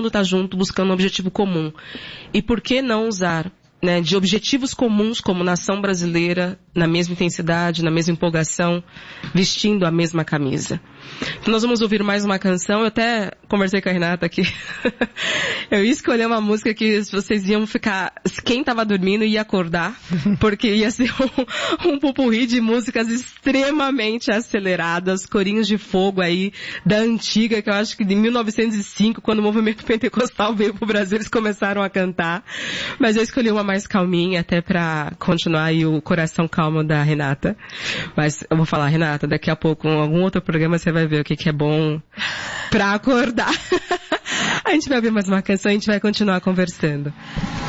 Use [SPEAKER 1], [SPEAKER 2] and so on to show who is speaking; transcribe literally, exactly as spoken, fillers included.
[SPEAKER 1] mundo tá junto buscando um objetivo comum. E por que não usar, né, de objetivos comuns como nação brasileira, na mesma intensidade, na mesma empolgação, vestindo a mesma camisa. Então nós vamos ouvir mais uma canção. Eu até conversei com a Renata aqui. Eu ia escolher uma música que vocês iam ficar, quem tava dormindo ia acordar, porque ia ser um, um pupurri de músicas extremamente aceleradas, corinhos de fogo aí da antiga, que eu acho que de mil novecentos e cinco, quando o movimento pentecostal veio pro Brasil, eles começaram a cantar. Mas eu escolhi uma mais calminha, até pra continuar aí o coração calmo da Renata. Mas eu vou falar, Renata, daqui a pouco, em algum outro programa, você vai ver o que, que é bom pra acordar. A gente vai ouvir mais uma canção e a gente vai continuar conversando.